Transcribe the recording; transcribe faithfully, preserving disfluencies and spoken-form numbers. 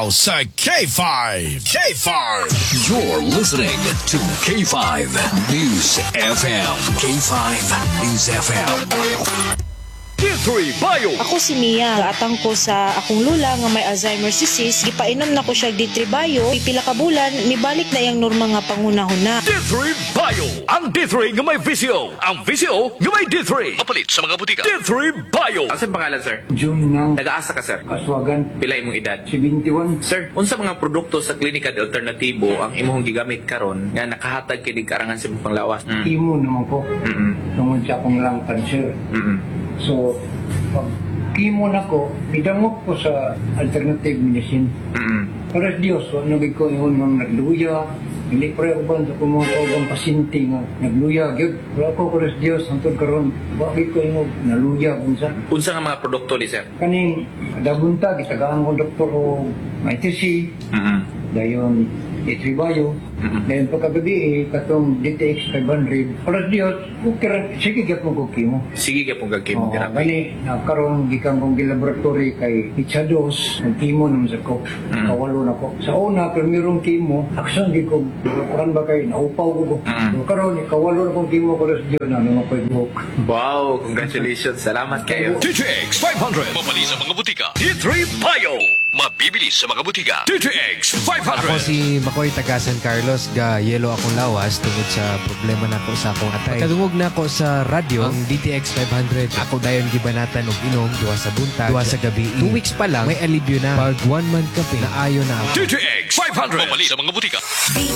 now sa K five. K five. You're listening to K five News F M. K five News F M. D three Bio. Ako si Mia, atang ko sa akong lula nga may Alzheimer's disease, gipainom na ko siya D three Bio, pipila ka bulan, nibalik na yang norma nga pangunahon na. D three Bio. Ang D three nga may visyo. Ang visyo nga may D three. Mapalit sa mga butika. D three Bio. Ang sa pangalan, sir? June ng Nag-aasa ka, sir? Aswagan, Pila imong edad? seventy-one. Sir, unsa mga produkto sa klinika de alternatibo ang imong gigamit karon nga nakahatag kini karangan sa imong panglawas? Mm. Imo naman ko. Mm. Tungod sa akong lung cancer. Mm. So, pag chemo na ko, idamot ko sa alternative medicine. Mm. Para Diyos, wala nagig ko yung mga nagluya. Hindi pa rin ako ba sa kumuha ang pasyente nga nagluya. Gyud, wala ko para Diyos, hantod karon bakit ko yung naluya kung sa. Unsa nga mga produkto ni sir? Kaning, dabunta, gitagaan ko doktor o may T C. Mm. Dayon, D three Bio. Mm-hmm. Dayon pagkagabi eh, katong D T X five hundred. Para Diyos, okay, sige gyud mo ko chemo. Sige ka pong gagkimo Oh, therapy. gani, nakaroon gikan kong gilaboratory kay Ichados, ng chemo naman sa ko. Mm. Kawalo na ko. Sa una, primerong chemo, aksan di ko, kuran ba kay, naupaw ko ko. Mm. So, karon kawalo na kong chemo ko sa Diyos na naman ko buhok. Wow, congratulations. Salamat kayo. D T X five hundred. Mapalit sa mga butika. D three Bio. Mabibili sa mga butika. D T X five hundred. Ako si Makoy taga San Carlos, ga yelo akong lawas tungod sa problema nako sa akong atay. Kadungog na ako sa radyo ang D T X five hundred. Ako dayon gibanatan og inom duwa sa buntag, duwa sa gabi. Two weeks pa lang may alibyo na. Pag one month kape na ayo na ako. D T X five hundred. Mapalit sa mga butika.